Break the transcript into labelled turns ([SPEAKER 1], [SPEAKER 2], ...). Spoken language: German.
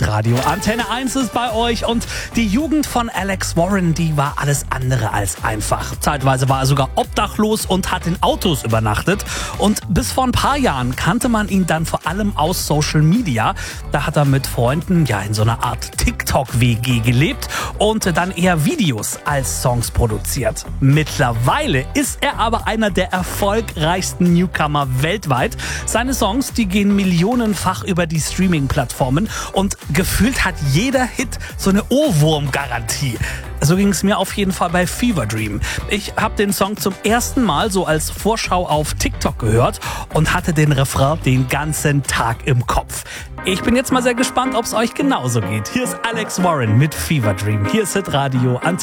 [SPEAKER 1] Hitradio. Antenne 1 ist bei euch und die Jugend von Alex Warren, die war alles andere als einfach. Zeitweise war er sogar obdachlos und hat in Autos übernachtet. Und bis vor ein paar Jahren kannte man ihn dann vor allem aus Social Media. Da hat er mit Freunden in so einer Art TikTok-WG gelebt und dann eher Videos als Songs produziert. Mittlerweile ist er aber einer der erfolgreichsten Newcomer weltweit. Seine Songs, die gehen millionenfach über die Streaming-Plattformen und gefühlt hat jeder Hit so eine Ohrwurm-Garantie. So ging es mir auf jeden Fall bei Fever Dream. Ich habe den Song zum ersten Mal so als Vorschau auf TikTok gehört und hatte den Refrain den ganzen Tag im Kopf. Ich bin jetzt mal sehr gespannt, ob es euch genauso geht. Hier ist Alex Warren mit Fever Dream. Hier ist Hitradio.